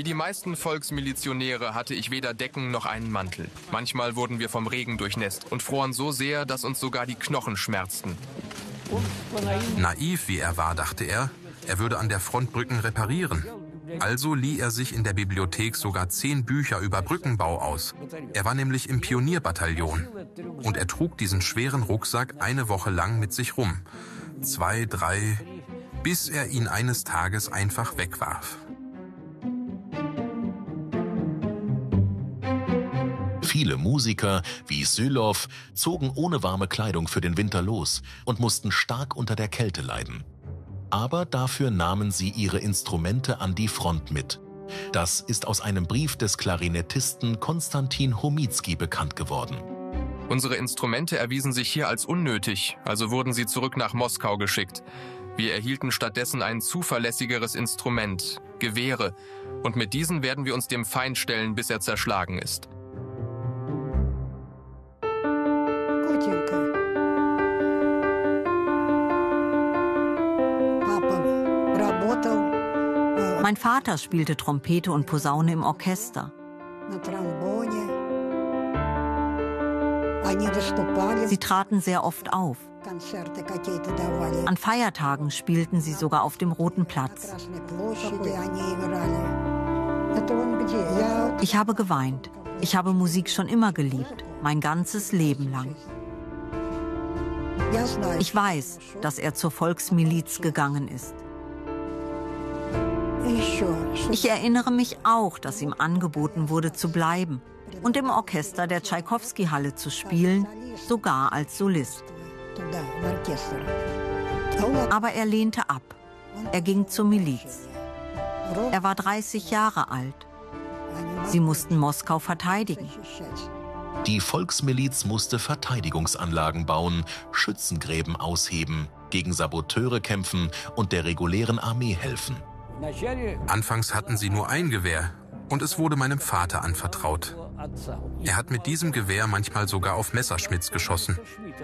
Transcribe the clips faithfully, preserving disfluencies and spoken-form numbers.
Wie die meisten Volksmilizionäre hatte ich weder Decken noch einen Mantel. Manchmal wurden wir vom Regen durchnässt und froren so sehr, dass uns sogar die Knochen schmerzten. Naiv wie er war, dachte er, er würde an der Front Brücken reparieren. Also lieh er sich in der Bibliothek sogar zehn Bücher über Brückenbau aus. Er war nämlich im Pionierbataillon. Und er trug diesen schweren Rucksack eine Woche lang mit sich rum. Zwei, drei, bis er ihn eines Tages einfach wegwarf. Viele Musiker, wie Sylow, zogen ohne warme Kleidung für den Winter los und mussten stark unter der Kälte leiden. Aber dafür nahmen sie ihre Instrumente an die Front mit. Das ist aus einem Brief des Klarinettisten Konstantin Chomizky bekannt geworden. Unsere Instrumente erwiesen sich hier als unnötig, also wurden sie zurück nach Moskau geschickt. Wir erhielten stattdessen ein zuverlässigeres Instrument, Gewehre, und mit diesen werden wir uns dem Feind stellen, bis er zerschlagen ist. Mein Vater spielte Trompete und Posaune im Orchester. Sie traten sehr oft auf. An Feiertagen spielten sie sogar auf dem Roten Platz. Ich habe geweint. Ich habe Musik schon immer geliebt, mein ganzes Leben lang. Ich weiß, dass er zur Volksmiliz gegangen ist. Ich erinnere mich auch, dass ihm angeboten wurde zu bleiben und im Orchester der Tschaikowski-Halle zu spielen, sogar als Solist. Aber er lehnte ab. Er ging zur Miliz. Er war dreißig Jahre alt. Sie mussten Moskau verteidigen. Die Volksmiliz musste Verteidigungsanlagen bauen, Schützengräben ausheben, gegen Saboteure kämpfen und der regulären Armee helfen. Anfangs hatten sie nur ein Gewehr und es wurde meinem Vater anvertraut. Er hat mit diesem Gewehr manchmal sogar auf Messerschmitts geschossen.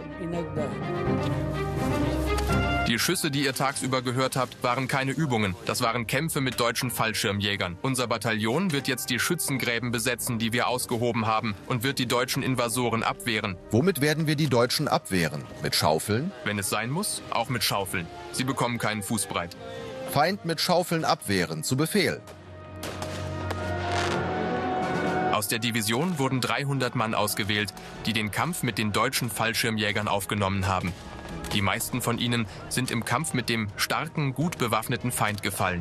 Die Schüsse, die ihr tagsüber gehört habt, waren keine Übungen. Das waren Kämpfe mit deutschen Fallschirmjägern. Unser Bataillon wird jetzt die Schützengräben besetzen, die wir ausgehoben haben, und wird die deutschen Invasoren abwehren. Womit werden wir die Deutschen abwehren? Mit Schaufeln? Wenn es sein muss, auch mit Schaufeln. Sie bekommen keinen Fußbreit. Feind mit Schaufeln abwehren, zu Befehl. Aus der Division wurden dreihundert Mann ausgewählt, die den Kampf mit den deutschen Fallschirmjägern aufgenommen haben. Die meisten von ihnen sind im Kampf mit dem starken, gut bewaffneten Feind gefallen.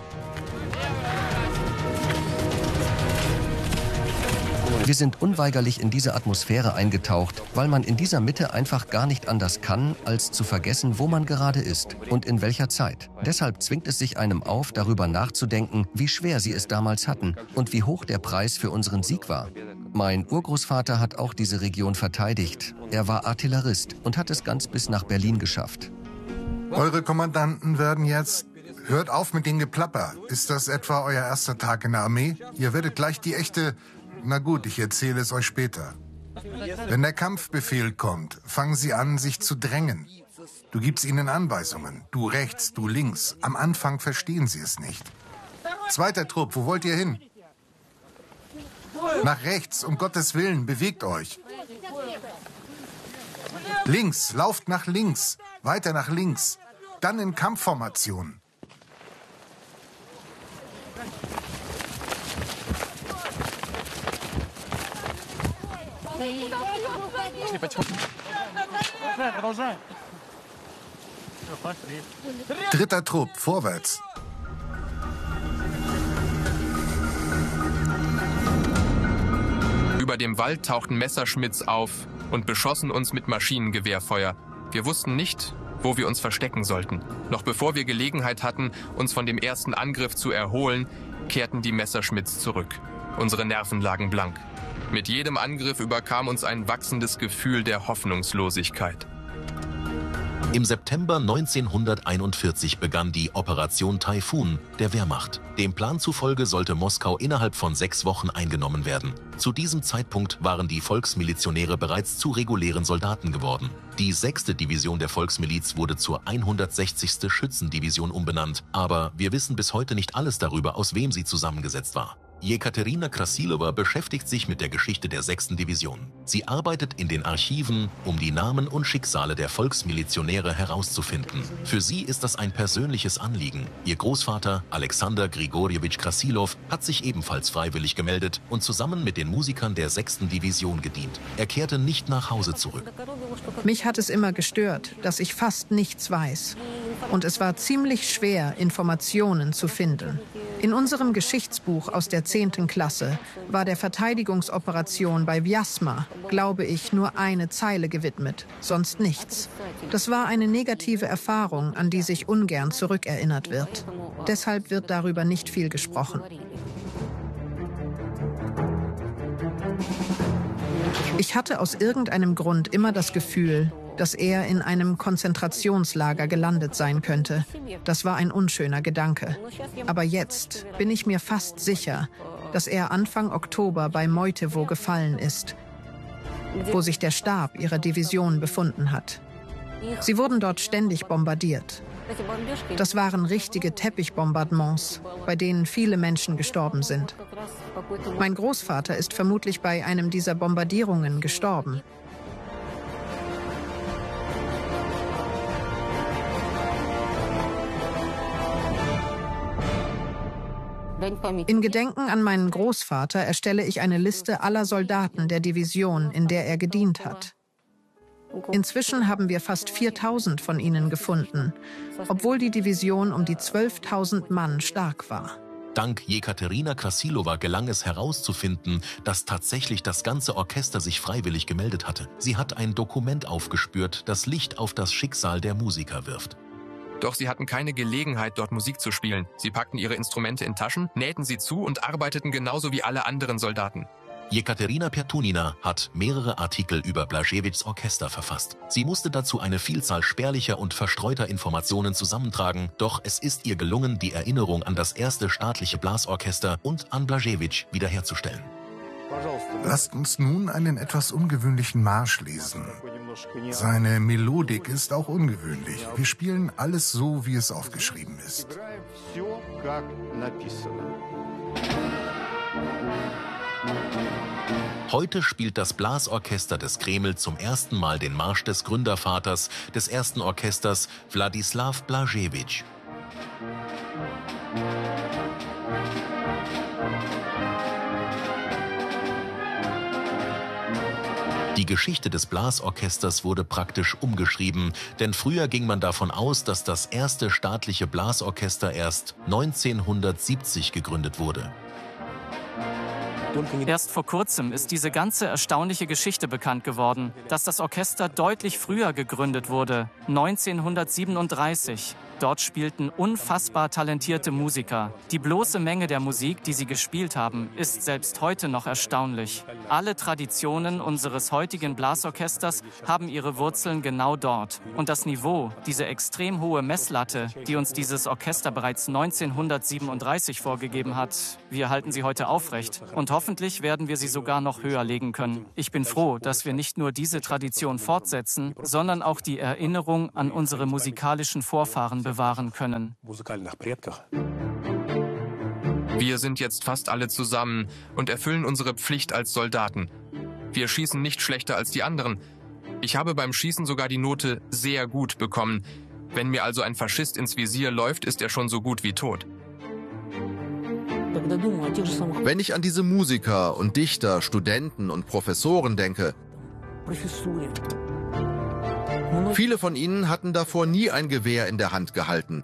Wir sind unweigerlich in diese Atmosphäre eingetaucht, weil man in dieser Mitte einfach gar nicht anders kann, als zu vergessen, wo man gerade ist und in welcher Zeit. Deshalb zwingt es sich einem auf, darüber nachzudenken, wie schwer sie es damals hatten und wie hoch der Preis für unseren Sieg war. Mein Urgroßvater hat auch diese Region verteidigt. Er war Artillerist und hat es ganz bis nach Berlin geschafft. Eure Kommandanten werden jetzt... Hört auf mit dem Geplapper. Ist das etwa euer erster Tag in der Armee? Ihr werdet gleich die echte... Na gut, ich erzähle es euch später. Wenn der Kampfbefehl kommt, fangen sie an, sich zu drängen. Du gibst ihnen Anweisungen. Du rechts, du links. Am Anfang verstehen sie es nicht. Zweiter Trupp, wo wollt ihr hin? Nach rechts, um Gottes Willen, bewegt euch. Links, lauft nach links. Weiter nach links. Dann in Kampfformation. Dritter Trupp, vorwärts. Über dem Wald tauchten Messerschmitts auf und beschossen uns mit Maschinengewehrfeuer. Wir wussten nicht, wo wir uns verstecken sollten. Noch bevor wir Gelegenheit hatten, uns von dem ersten Angriff zu erholen, kehrten die Messerschmitts zurück. Unsere Nerven lagen blank. Mit jedem Angriff überkam uns ein wachsendes Gefühl der Hoffnungslosigkeit. Im September neunzehnhunderteinundvierzig begann die Operation Taifun der Wehrmacht. Dem Plan zufolge sollte Moskau innerhalb von sechs Wochen eingenommen werden. Zu diesem Zeitpunkt waren die Volksmilizionäre bereits zu regulären Soldaten geworden. Die sechste Division der Volksmiliz wurde zur hundertsechzigsten Schützendivision umbenannt. Aber wir wissen bis heute nicht alles darüber, aus wem sie zusammengesetzt war. Jekaterina Krasilova beschäftigt sich mit der Geschichte der sechsten Division. Sie arbeitet in den Archiven, um die Namen und Schicksale der Volksmilizionäre herauszufinden. Für sie ist das ein persönliches Anliegen. Ihr Großvater, Alexander Grigorjewitsch Krasilov, hat sich ebenfalls freiwillig gemeldet und zusammen mit den Musikern der sechsten Division gedient. Er kehrte nicht nach Hause zurück. Mich hat es immer gestört, dass ich fast nichts weiß. Und es war ziemlich schwer, Informationen zu finden. In unserem Geschichtsbuch aus der zehnten Klasse war der Verteidigungsoperation bei Vjasma, glaube ich, nur eine Zeile gewidmet, sonst nichts. Das war eine negative Erfahrung, an die sich ungern zurückerinnert wird. Deshalb wird darüber nicht viel gesprochen. Ich hatte aus irgendeinem Grund immer das Gefühl, dass er in einem Konzentrationslager gelandet sein könnte. Das war ein unschöner Gedanke. Aber jetzt bin ich mir fast sicher, dass er Anfang Oktober bei Meutewo gefallen ist, wo sich der Stab ihrer Division befunden hat. Sie wurden dort ständig bombardiert. Das waren richtige Teppichbombardements, bei denen viele Menschen gestorben sind. Mein Großvater ist vermutlich bei einem dieser Bombardierungen gestorben. In Gedenken an meinen Großvater erstelle ich eine Liste aller Soldaten der Division, in der er gedient hat. Inzwischen haben wir fast viertausend von ihnen gefunden, obwohl die Division um die zwölftausend Mann stark war. Dank Jekaterina Krasilova gelang es herauszufinden, dass tatsächlich das ganze Orchester sich freiwillig gemeldet hatte. Sie hat ein Dokument aufgespürt, das Licht auf das Schicksal der Musiker wirft. Doch sie hatten keine Gelegenheit, dort Musik zu spielen. Sie packten ihre Instrumente in Taschen, nähten sie zu und arbeiteten genauso wie alle anderen Soldaten. Jekaterina Pertunina hat mehrere Artikel über Blaževićs Orchester verfasst. Sie musste dazu eine Vielzahl spärlicher und verstreuter Informationen zusammentragen, doch es ist ihr gelungen, die Erinnerung an das erste staatliche Blasorchester und an Blažević wiederherzustellen. Lasst uns nun einen etwas ungewöhnlichen Marsch lesen. Seine Melodik ist auch ungewöhnlich. Wir spielen alles so, wie es aufgeschrieben ist. Heute spielt das Blasorchester des Kreml zum ersten Mal den Marsch des Gründervaters des ersten Orchesters, Wladislaw Blažević. Die Geschichte des Blasorchesters wurde praktisch umgeschrieben, denn früher ging man davon aus, dass das erste staatliche Blasorchester erst neunzehnhundertsiebzig gegründet wurde. Erst vor kurzem ist diese ganze erstaunliche Geschichte bekannt geworden, dass das Orchester deutlich früher gegründet wurde, neunzehnhundertsiebenunddreißig. Dort spielten unfassbar talentierte Musiker. Die bloße Menge der Musik, die sie gespielt haben, ist selbst heute noch erstaunlich. Alle Traditionen unseres heutigen Blasorchesters haben ihre Wurzeln genau dort. Und das Niveau, diese extrem hohe Messlatte, die uns dieses Orchester bereits neunzehnhundertsiebenunddreißig vorgegeben hat, wir halten sie heute aufrecht. Und hoffentlich werden wir sie sogar noch höher legen können. Ich bin froh, dass wir nicht nur diese Tradition fortsetzen, sondern auch die Erinnerung an unsere musikalischen Vorfahren bewahren können. Wir sind jetzt fast alle zusammen und erfüllen unsere Pflicht als Soldaten. Wir schießen nicht schlechter als die anderen. Ich habe beim Schießen sogar die Note sehr gut bekommen. Wenn mir also ein Faschist ins Visier läuft, ist er schon so gut wie tot. Wenn ich an diese Musiker und Dichter, Studenten und Professoren denke, viele von ihnen hatten davor nie ein Gewehr in der Hand gehalten.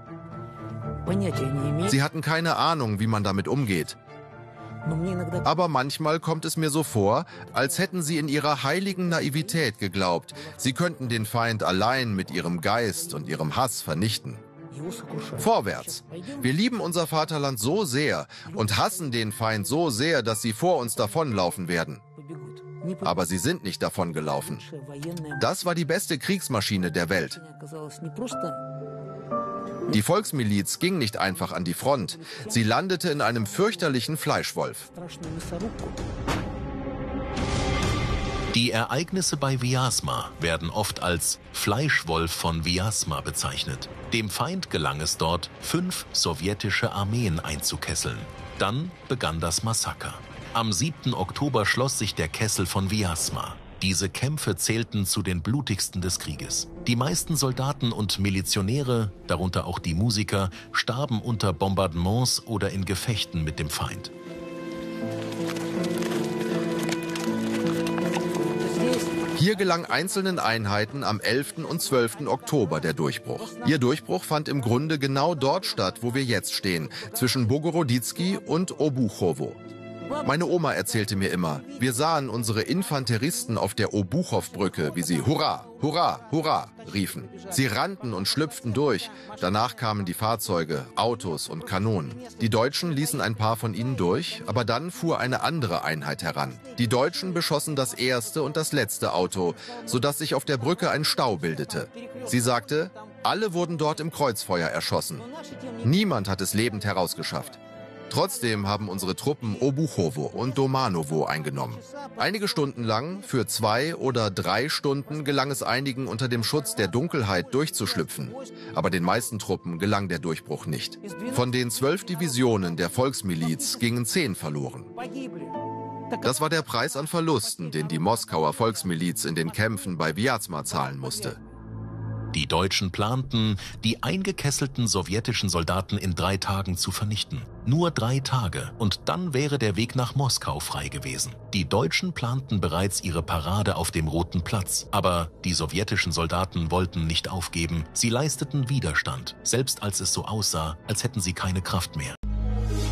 Sie hatten keine Ahnung, wie man damit umgeht. Aber manchmal kommt es mir so vor, als hätten sie in ihrer heiligen Naivität geglaubt, sie könnten den Feind allein mit ihrem Geist und ihrem Hass vernichten. Vorwärts! Wir lieben unser Vaterland so sehr und hassen den Feind so sehr, dass sie vor uns davonlaufen werden. Aber sie sind nicht davongelaufen. Das war die beste Kriegsmaschine der Welt. Die Volksmiliz ging nicht einfach an die Front. Sie landete in einem fürchterlichen Fleischwolf. Die Ereignisse bei Vyazma werden oft als Fleischwolf von Vyazma bezeichnet. Dem Feind gelang es dort, fünf sowjetische Armeen einzukesseln. Dann begann das Massaker. Am siebten Oktober schloss sich der Kessel von Vyazma. Diese Kämpfe zählten zu den blutigsten des Krieges. Die meisten Soldaten und Milizionäre, darunter auch die Musiker, starben unter Bombardements oder in Gefechten mit dem Feind. Hier gelang einzelnen Einheiten am elften und zwölften Oktober der Durchbruch. Ihr Durchbruch fand im Grunde genau dort statt, wo wir jetzt stehen, zwischen Bogoroditzky und Obuchowo. Meine Oma erzählte mir immer, wir sahen unsere Infanteristen auf der Obuchow-Brücke, wie sie Hurra, Hurra, Hurra riefen. Sie rannten und schlüpften durch. Danach kamen die Fahrzeuge, Autos und Kanonen. Die Deutschen ließen ein paar von ihnen durch, aber dann fuhr eine andere Einheit heran. Die Deutschen beschossen das erste und das letzte Auto, sodass sich auf der Brücke ein Stau bildete. Sie sagte, alle wurden dort im Kreuzfeuer erschossen. Niemand hat es lebend herausgeschafft. Trotzdem haben unsere Truppen Obuchowo und Domanowo eingenommen. Einige Stunden lang, für zwei oder drei Stunden, gelang es einigen unter dem Schutz der Dunkelheit durchzuschlüpfen. Aber den meisten Truppen gelang der Durchbruch nicht. Von den zwölf Divisionen der Volksmiliz gingen zehn verloren. Das war der Preis an Verlusten, den die Moskauer Volksmiliz in den Kämpfen bei Vyazma zahlen musste. Die Deutschen planten, die eingekesselten sowjetischen Soldaten in drei Tagen zu vernichten. Nur drei Tage und dann wäre der Weg nach Moskau frei gewesen. Die Deutschen planten bereits ihre Parade auf dem Roten Platz. Aber die sowjetischen Soldaten wollten nicht aufgeben. Sie leisteten Widerstand, selbst als es so aussah, als hätten sie keine Kraft mehr.